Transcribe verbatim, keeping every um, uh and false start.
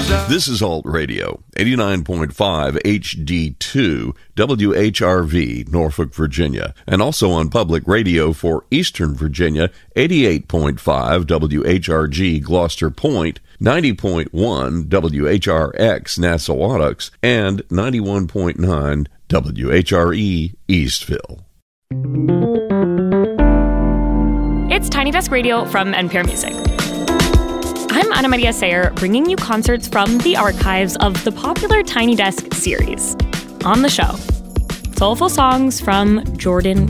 This is Alt Radio, eighty-nine point five H D two, W H R V, Norfolk, Virginia, and also on public radio for Eastern Virginia, eighty-eight point five W H R G, Gloucester Point, ninety point one W H R X, Nassawadox, and ninety-one point nine W H R E, Eastville. It's Tiny Desk Radio from N P R Music. I'm Ana Maria Sayer, bringing you concerts from the archives of the popular Tiny Desk series. On the show, soulful songs from Jordan